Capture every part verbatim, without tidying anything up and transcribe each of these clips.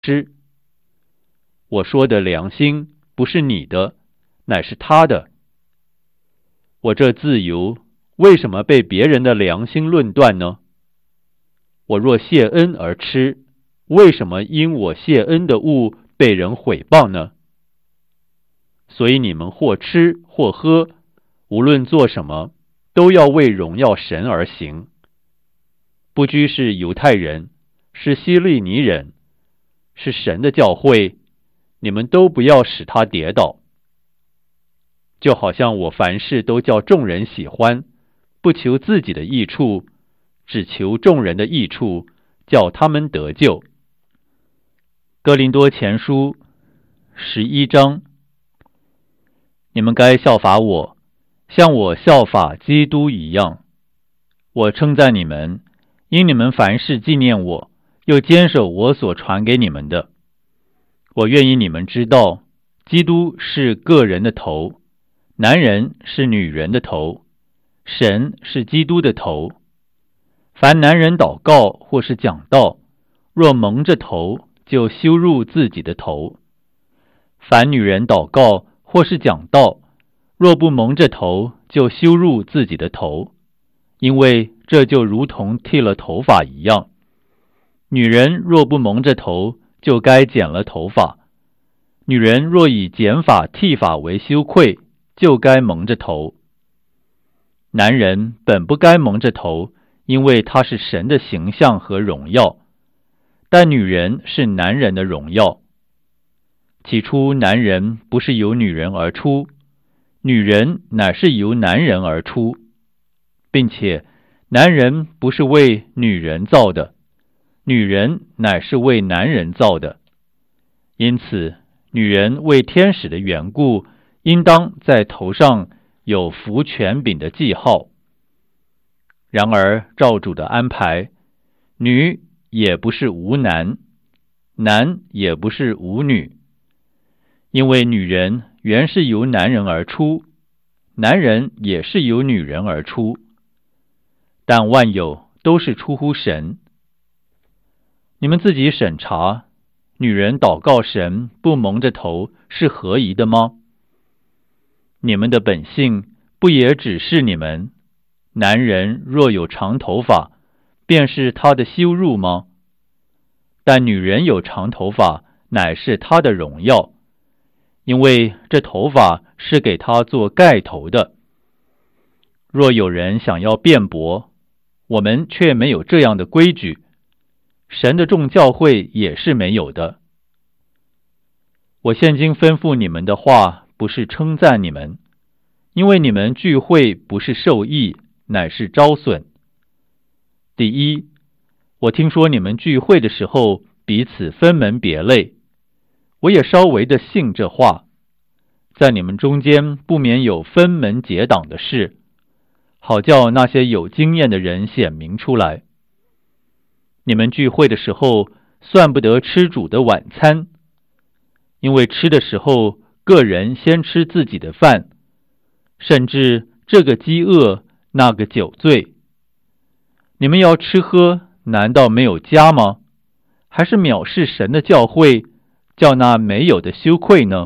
吃。我说的良心不是你的，乃是他的。我这自由为什么被别人的良心论断呢？我若谢恩而吃，为什么因我谢恩的物被人毁谤呢？所以你们或吃或喝，无论做什么，都要为荣耀神而行。不拘是犹太人，是希利尼人，是神的教会，你们都不要使他跌倒。就好像我凡事都叫众人喜欢，不求自己的益处，只求众人的益处，叫他们得救。哥林多前书十一章，你们该效法我，像我效法基督一样。我称赞你们，因你们凡事纪念我，又坚守我所传给你们的。我愿意你们知道，基督是个人的头，男人是女人的头，神是基督的头。凡男人祷告或是讲道，若蒙着头，就羞辱自己的头；凡女人祷告或是讲道，若不蒙着头，就羞辱自己的头，因为这就如同剃了头发一样。女人若不蒙着头，就该剪了头发；女人若以剪发剃发为羞愧，就该蒙着头。男人本不该蒙着头，因为他是神的形象和荣耀，但女人是男人的荣耀。起初男人不是由女人而出，女人乃是由男人而出，并且男人不是为女人造的，女人乃是为男人造的。因此女人为天使的缘故，应当在头上有服权柄的记号。然而照主的安排，女也不是无男，男也不是无女。因为女人原是由男人而出，男人也是由女人而出，但万有都是出乎神。你们自己审查，女人祷告神不蒙着头是合宜的吗？你们的本性不也指示你们，男人若有长头发，便是他的羞辱吗？但女人有长头发，乃是她的荣耀，因为这头发是给她做盖头的。若有人想要辩驳，我们却没有这样的规矩，神的众教会也是没有的。我现今吩咐你们的话，不是称赞你们，因为你们聚会不是受益，乃是招损。第一，我听说你们聚会的时候彼此分门别类，我也稍微的信这话，在你们中间不免有分门结党的事，好叫那些有经验的人显明出来。你们聚会的时候算不得吃主的晚餐，因为吃的时候个人先吃自己的饭，甚至这个饥饿那个酒醉。你们要吃喝，难道没有家吗？还是藐视神的教会，叫那没有的羞愧呢？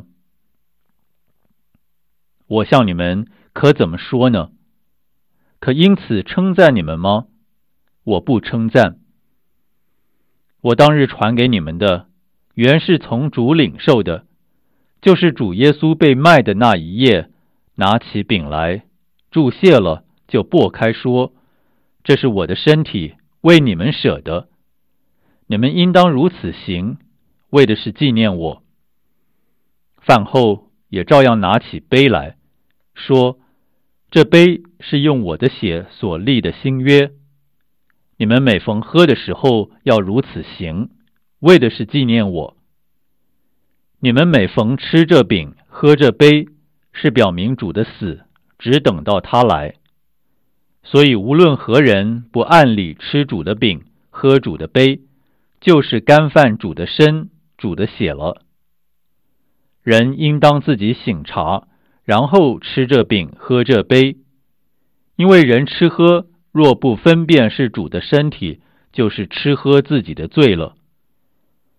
我向你们可怎么说呢？可因此称赞你们吗？我不称赞。我当日传给你们的，原是从主领受的，就是主耶稣被卖的那一夜，拿起饼来，祝谢了，就擘开说，这是我的身体，为你们舍的，你们应当如此行，为的是纪念我。饭后也照样拿起杯来，说，这杯是用我的血所立的新约，你们每逢喝的时候要如此行，为的是纪念我。你们每逢吃这饼喝这杯，是表明主的死，只等到他来。所以无论何人不按理吃主的饼喝主的杯，就是干犯主的身主的血了。人应当自己省察，然后吃这饼喝这杯，因为人吃喝若不分辨是主的身体，就是吃喝自己的罪了。